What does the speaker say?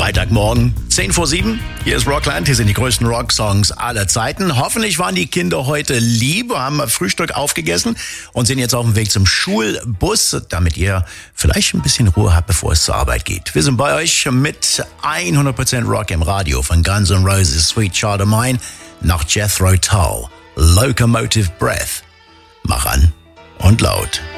Freitagmorgen, 6:10. Hier ist Rockland. Hier sind die größten Rocksongs aller Zeiten. Hoffentlich waren die Kinder heute lieb, haben Frühstück aufgegessen und sind jetzt auf dem Weg zum Schulbus, damit ihr vielleicht ein bisschen Ruhe habt, bevor es zur Arbeit geht. Wir sind bei euch mit 100% Rock im Radio. Von Guns N' Roses Sweet Child of Mine nach Jethro Tull, Locomotive Breath. Mach an und laut.